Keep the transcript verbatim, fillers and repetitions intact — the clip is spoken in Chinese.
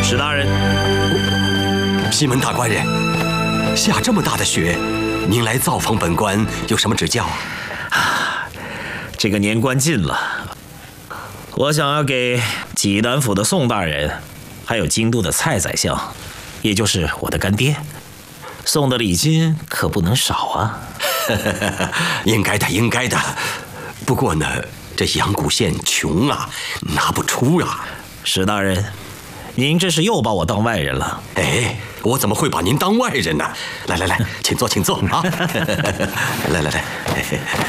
史大人， 西门大官人，下这么大的雪，您来造访本官有什么指教啊？ 这个年关近了，我想要给济南府的宋大人，还有京都的蔡宰相，也就是我的干爹，送的礼金可不能少啊。 应该的，应该的。不过呢，这阳谷县穷啊，拿不出啊。 史大人，您这是又把我当外人了。 哎，我怎么会把您当外人呢？来来来，请坐，请坐啊！来来来。